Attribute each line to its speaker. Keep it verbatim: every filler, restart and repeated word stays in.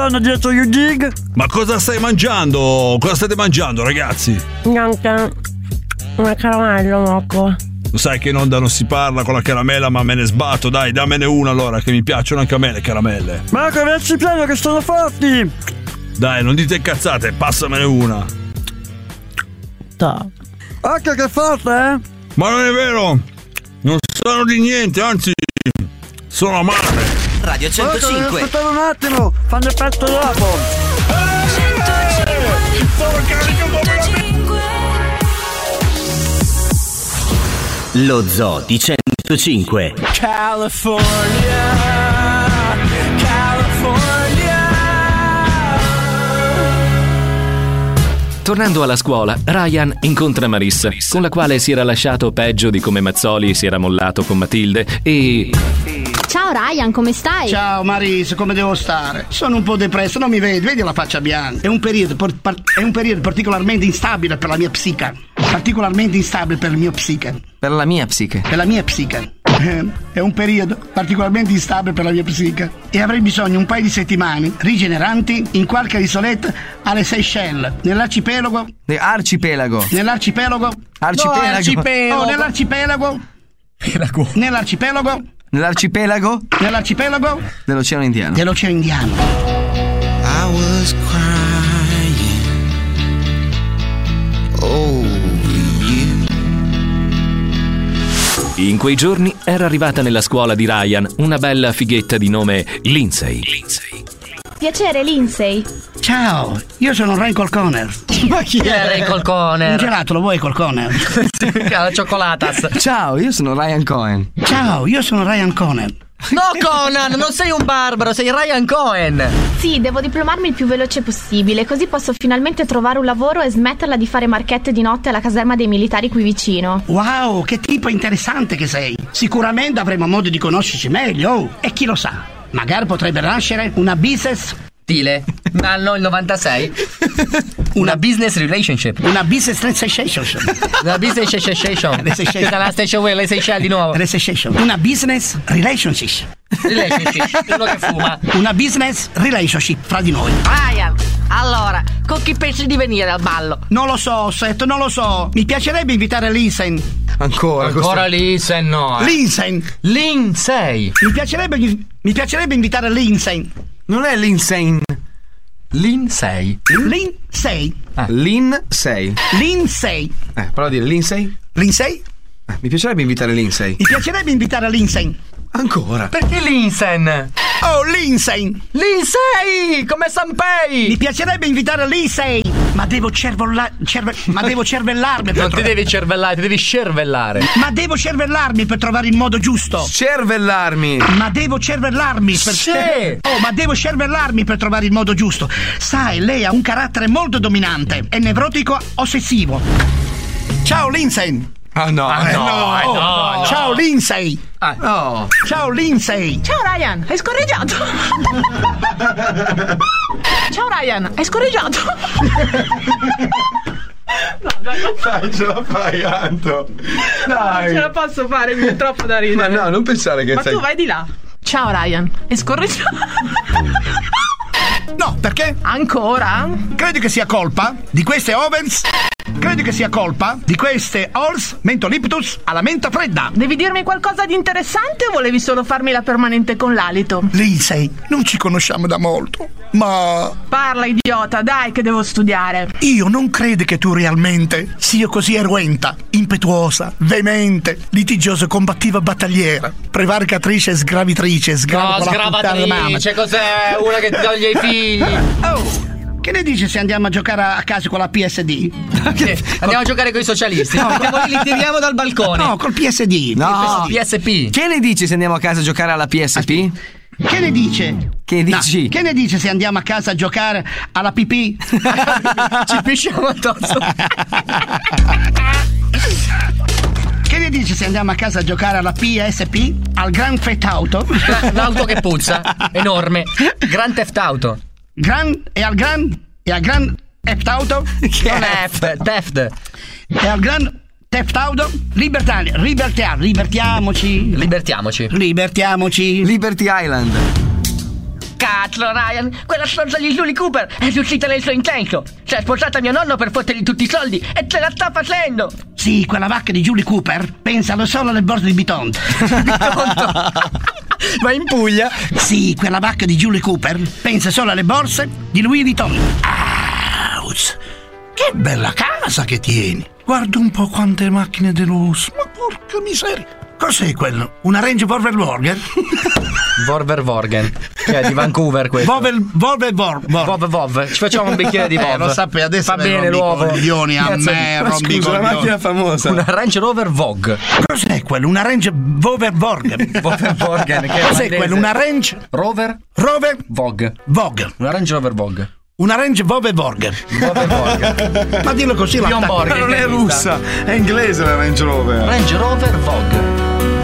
Speaker 1: hanno dietro gli gig.
Speaker 2: Ma cosa stai mangiando? Cosa state mangiando, ragazzi?
Speaker 1: Niente. Una caramella, Mocco.
Speaker 2: Lo sai che in onda non si parla con la caramella, ma me ne sbatto, dai, dammene una allora, che mi piacciono anche a me le caramelle.
Speaker 1: Ma che versi pieno che sono forti!
Speaker 2: Dai, non dite cazzate, passamene una.
Speaker 1: Da. Anche che forte, eh?
Speaker 2: Ma non è vero! Non sono di niente, anzi, sono amare.
Speaker 3: Radio centocinque.
Speaker 1: Aspettate un attimo, fanno effetto dopo.
Speaker 3: Lo Zoo di centocinque.
Speaker 4: California, California.
Speaker 5: Tornando alla scuola, Ryan incontra Marissa, con la quale si era lasciato peggio di come Mazzoli si era mollato con Matilde e...
Speaker 6: Ciao Ryan, come stai?
Speaker 7: Ciao Marisa, come devo stare? Sono un po' depresso, non mi vedi, vedi la faccia bianca. È un periodo, por- par- è un periodo particolarmente instabile per la mia psiche. Particolarmente instabile per il mio psiche.
Speaker 8: Per la mia psiche.
Speaker 7: Per la mia psiche. Eh, è un periodo particolarmente instabile per la mia psiche. E avrei bisogno un paio di settimane rigeneranti in qualche isoletta alle Seychelles, nell'arcipelago.
Speaker 8: Arcipelago.
Speaker 7: Nell'arcipelago.
Speaker 8: Arcipelago.
Speaker 7: No, arcipelago. Oh, nell'arcipelago.
Speaker 8: Pelago.
Speaker 7: Nell'arcipelago.
Speaker 8: Nell'arcipelago?
Speaker 7: Nell'arcipelago?
Speaker 8: Dell'Oceano Indiano.
Speaker 7: Dell'Oceano Indiano.
Speaker 4: I was crying over you.
Speaker 5: In quei giorni era arrivata nella scuola di Ryan una bella fighetta di nome Lindsay. Lindsay.
Speaker 6: Piacere, Lindsay.
Speaker 7: Ciao, io sono Ray Colconer.
Speaker 9: Ma chi è Ray Colconer?
Speaker 7: Un gelato, lo vuoi Colconer?
Speaker 9: La ciocolatas.
Speaker 8: Ciao, io sono Ryan Cohen.
Speaker 7: Ciao, io sono Ryan Cohen.
Speaker 9: No, Conan, non sei un barbaro, sei Ryan Cohen.
Speaker 6: Sì, devo diplomarmi il più veloce possibile, così posso finalmente trovare un lavoro e smetterla di fare marchette di notte alla caserma dei militari qui vicino.
Speaker 7: Wow, che tipo interessante che sei. Sicuramente avremo modo di conoscerci meglio. Oh, e chi lo sa, magari potrebbe nascere una business...
Speaker 9: Stile, anno il novantasei. Una business relationship.
Speaker 7: Una business relationship.
Speaker 9: Una business relationship. Che sarà station le Seychelles di nuovo.
Speaker 7: Relationship. Una business relationship.
Speaker 9: Relationship, uno che fuma.
Speaker 7: Una business relationship fra di noi.
Speaker 9: Ryan, allora, con chi pensi di venire al ballo?
Speaker 7: Non lo so, Seth, non lo so. Mi piacerebbe invitare Lindsay.
Speaker 8: Ancora,
Speaker 9: Ancora Lindsay, no. Eh.
Speaker 7: Lindsay.
Speaker 9: Lindsay.
Speaker 7: Mi piacerebbe, mi piacerebbe invitare Lindsay.
Speaker 8: Non è Lindsay.
Speaker 9: Lindsay.
Speaker 7: Lindsay.
Speaker 8: Ah. Lindsay.
Speaker 7: Lindsay.
Speaker 8: Eh, prova a dire Lindsay.
Speaker 7: Lindsay?
Speaker 8: Eh, mi piacerebbe invitare Lindsay.
Speaker 7: Mi piacerebbe invitare Lindsay.
Speaker 8: Ancora.
Speaker 9: Perché Lindsay?
Speaker 7: Oh, Lindsay.
Speaker 9: Lindsay, come Sanpei.
Speaker 7: Mi piacerebbe invitare Lindsay. Ma devo cervolla, cerve, ma devo cervellarmi per
Speaker 9: Non
Speaker 7: tro-
Speaker 9: ti devi cervellare, ti devi cervellare.
Speaker 7: Ma devo cervellarmi per trovare il modo giusto.
Speaker 8: Cervellarmi.
Speaker 7: Ma devo cervellarmi per
Speaker 9: Sì.
Speaker 7: Oh, ma devo cervellarmi per trovare il modo giusto. Sai, lei ha un carattere molto dominante. È nevrotico ossessivo. Ciao Lindsay.
Speaker 8: Ah no,
Speaker 9: Ah,
Speaker 8: eh,
Speaker 9: no,
Speaker 8: no.
Speaker 9: eh, no, no.
Speaker 7: Ciao Lindsay.
Speaker 9: Ah,
Speaker 8: No.
Speaker 7: Ciao Lindsay.
Speaker 10: Ciao Ryan, hai scorreggiato. Ciao Ryan, hai scorreggiato. No, dai,
Speaker 8: Dai, ce la fai, Anto. Dai.
Speaker 10: non ce la posso fare, mi è troppo da ridere.
Speaker 8: Ma no, non pensare che
Speaker 10: Ma
Speaker 8: sei...
Speaker 10: tu vai di là. Ciao Ryan, hai scorreggiato.
Speaker 7: No, perché?
Speaker 10: Ancora?
Speaker 7: Credi che sia colpa di queste ovens? Credi che sia colpa di queste Halls Mentoliptus alla menta fredda?
Speaker 10: Devi dirmi qualcosa di interessante o volevi solo farmi la permanente con l'alito?
Speaker 7: Lindsay, non ci conosciamo da molto, ma
Speaker 10: Parla, idiota, dai che devo studiare.
Speaker 7: io non credo che tu realmente sia così eruenta, impetuosa, veemente, litigiosa, combattiva, battagliera, prevaricatrice, sgravitrice,
Speaker 9: no,
Speaker 7: sgrava con la puttana alla mamma.
Speaker 9: sgravatrice, cos'è? Una che ti toglie i figli.
Speaker 7: Oh, che ne dici se andiamo a giocare a casa con la P S D?
Speaker 9: Andiamo a giocare con i socialisti. Andiamo lì, li tiriamo dal balcone.
Speaker 7: No, col P S D.
Speaker 8: No.
Speaker 9: P S P.
Speaker 8: Che ne dici se andiamo a casa a giocare alla P S P?
Speaker 7: Che ne dice?
Speaker 8: Che dici?
Speaker 7: No, che ne dice se andiamo a casa a giocare alla pipì?
Speaker 9: Ci pisciamo addosso.
Speaker 7: Che ne dici se andiamo a casa a giocare alla P S P? Al Grand Theft Auto?
Speaker 9: L'auto che puzza, enorme. Grand Theft Auto.
Speaker 7: Gran e al Gran e al Grand Theft Auto?
Speaker 9: Non è F, Theft.
Speaker 7: E al Grand Theft Auto? Libertari, libertia, libertiamoci.
Speaker 9: Libertiamoci.
Speaker 7: Libertiamoci.
Speaker 8: Liberty Island.
Speaker 9: Cazzo, Ryan, quella stronza di Julie Cooper è riuscita nel suo intento. Si è sposata mio nonno per fottergli tutti i soldi e ce la sta facendo.
Speaker 7: Sì, quella vacca di Julie Cooper pensa solo alle borse di Bitonto.
Speaker 9: Ma in Puglia?
Speaker 7: Sì, quella vacca di Julie Cooper pensa solo alle borse di Louis Vuitton. Ouch, che bella casa che tieni. Guarda un po' quante macchine di lusso. Ma porca miseria. Cos'è quello? Una Range Rover Vorgen?
Speaker 9: Vorver Vorgen, che è di Vancouver questo.
Speaker 7: Vovel, Volve Vor, Vor.
Speaker 9: Vov Vov. Ci facciamo un bicchiere di Vov.
Speaker 7: Eh, lo sapevi, adesso
Speaker 9: fa bene l'uovo.
Speaker 7: Coglioni a
Speaker 9: Cazzo,
Speaker 7: me,
Speaker 9: ma
Speaker 7: rompi
Speaker 9: scusa,
Speaker 7: coglioni.
Speaker 9: una macchina famosa. Una Range Rover Vogue.
Speaker 7: Cos'è quello? Una Range Rover Vorgen.
Speaker 9: Vover Vorgen, che è
Speaker 7: Cos'è quello? Una Range
Speaker 9: Rover
Speaker 7: Rover
Speaker 9: Vogue.
Speaker 7: Vogue.
Speaker 9: Una Range Rover Vogue.
Speaker 7: Una Range Rover Vorgen.
Speaker 9: Vover Vorgen.
Speaker 7: Ma dillo così, la
Speaker 9: Borgen,
Speaker 2: non è russa, è inglese la Range Rover.
Speaker 9: Range Rover Vogue.